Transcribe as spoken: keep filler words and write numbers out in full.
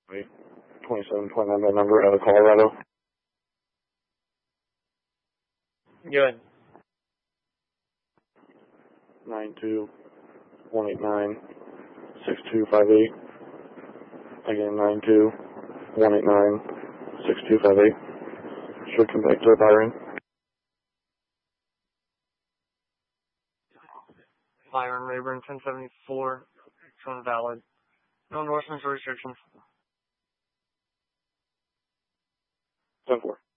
twenty-seven twenty-nine, that number out of Colorado. Good. nine two one eight nine six two five eight. Again, nine two one eight nine six two five eight. Should come back to Byron. Byron Rayburn, ten seventy-four. It's valid. No endorsements or restrictions. ten four.